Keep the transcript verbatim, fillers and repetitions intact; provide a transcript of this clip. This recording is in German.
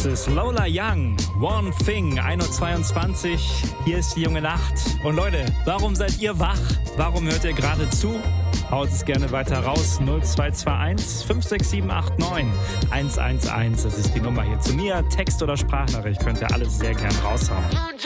Das ist Lola Young, One Thing, ein Uhr zweiundzwanzig. Hier ist die junge Nacht. Und Leute, warum seid ihr wach? Warum hört ihr gerade zu? Haut es gerne weiter raus. null zwei zwei eins fünf sechs sieben acht neun eins eins eins. Das ist die Nummer hier zu mir. Text oder Sprachnachricht könnt ihr alles sehr gern raushauen.